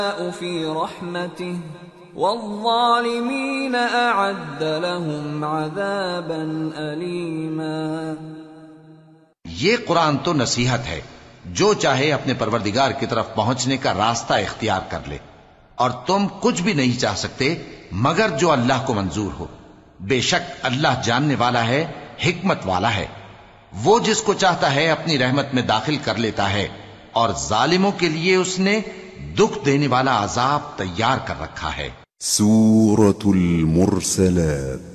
फी रहमतिह वल्ज़ालिमीन अअद्द लहुम अज़ाबन अलीमा। ये कुरान तो नसीहत है, जो चाहे अपने परवरदिगार की तरफ पहुंचने का रास्ता इख्तियार कर ले, और तुम कुछ भी नहीं चाह सकते मगर जो अल्लाह को मंजूर हो। बेशक अल्लाह जानने वाला है, हिकमत वाला है। वो जिसको चाहता है अपनी रहमत में दाखिल कर लेता है, और जालिमों के लिए उसने दुख देने वाला अजाब तैयार कर रखा है। सूरतुल मुरसलात